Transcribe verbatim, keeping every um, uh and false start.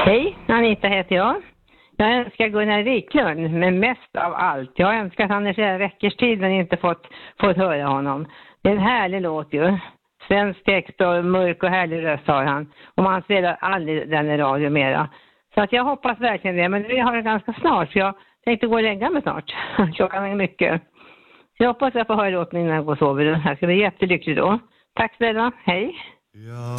Hej, Anita heter jag. Jag önskar Gunnar Wiklund, men mest av allt. Jag har önskat han i flera veckors tid men inte fått, fått höra honom. Det är en härlig låt ju. Svensk text och mörk och härlig röst har han. Och man spelar aldrig den i radio mera. Så att jag hoppas verkligen det. Men vi har det ganska snart. För jag tänkte gå och lägga mig snart. Klockan är mycket. Så jag hoppas att jag får höra låten innan jag går och sover. Det här ska bli jättelyckligt då. Tack snälla. Hej. Ja.